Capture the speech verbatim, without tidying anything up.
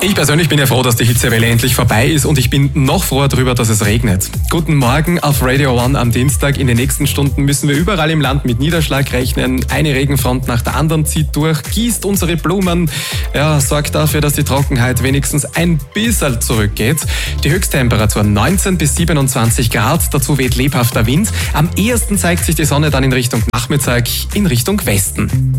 Ich persönlich bin ja froh, dass die Hitzewelle endlich vorbei ist und ich bin noch froher darüber, dass es regnet. Guten Morgen auf Radio One am Dienstag. In den nächsten Stunden müssen wir überall im Land mit Niederschlag rechnen. Eine Regenfront nach der anderen zieht durch, gießt unsere Blumen, ja, sorgt dafür, dass die Trockenheit wenigstens ein bisschen zurückgeht. Die Höchsttemperatur neunzehn bis siebenundzwanzig Grad, dazu weht lebhafter Wind. Am ehesten zeigt sich die Sonne dann in Richtung Nachmittag, in Richtung Westen.